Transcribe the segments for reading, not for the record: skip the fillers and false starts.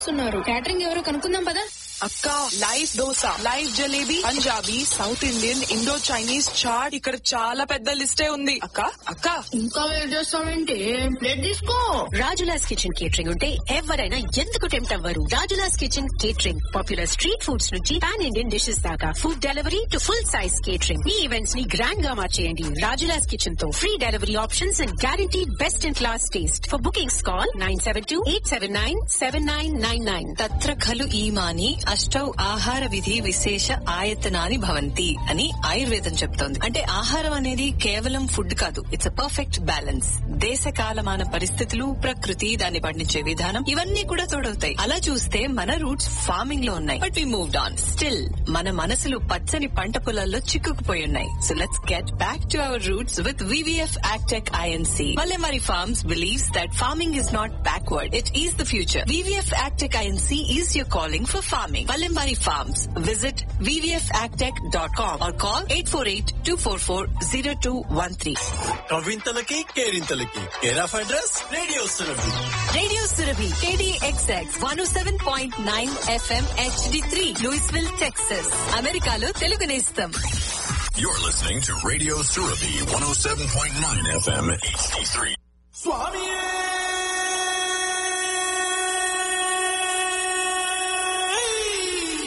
Catering ఎవరో కనుక్కుందాం పదా. అక్క, live dosa, live jalebi, Punjabi, south Indian, Indo Chinese chat, ఇక్కడ చాలా పెద్ద లిస్టే ఉంది. అక్క అక్క ఇంకా వెయిట్ చేస్తావేంటి? ప్లేట్ తీసుకో. రాజులాస్ కిచెన్ కేటరింగ్ ఉంటే ఎవరైనా ఎందుకు టెంప్ట్ అవ్వరు? Rajula's kitchen catering popular street foods నుంచి పాన్ ఇండియన్ డిషెస్ దాకా, food delivery to full size catering. Me events ని గ్రాండ్ గా మార్చేయండి రాజులాస్ కిచెన్ తో. Free delivery options and guarantee best in class taste. For bookings call 972-879-7999. తత్ర ఖలు ఈమాని అష్టౌ ఆహార విధి విశేష ఆయతనాని భవంతి అని ఆయుర్వేదం చెప్తోంది. అంటే ఆహారం అనేది కేవలం ఫుడ్ కాదు, ఇట్స్ అ పర్ఫెక్ట్ బ్యాలెన్స్. దేశ కాలమాన పరిస్థితులు, ప్రకృతి, దాన్ని పండించే విధానం, ఇవన్నీ కూడా తోడవుతాయి. అలా చూస్తే మన రూట్స్ ఫార్మింగ్ లో ఉన్నాయి, but we moved on. Still మన మనసులు పచ్చని పంట పొలాల్లో చిక్కుకుపోయి ఉన్నాయి. So let's get back to our roots with VVF Agtech INC. Pallemari Farms believes that farming is not backward, it is the future. VVF Agtech INC is your calling for farming. Pallemari Farms. Visit vvfagtech.com or call 848-244-0213. కవింతలకి కేరింతలకి care of address radio Surabhi. Radio Surabhi, KDXX 107.9 FM HD3, Louisville, Texas. అమెరికాలో తెలుగు నేస్తం. You're listening to Radio Surabhi 107.9 FM HD3. స్వామి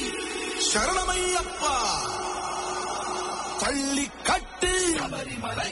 శరణమయ్యప్ప తల్లి కట్టి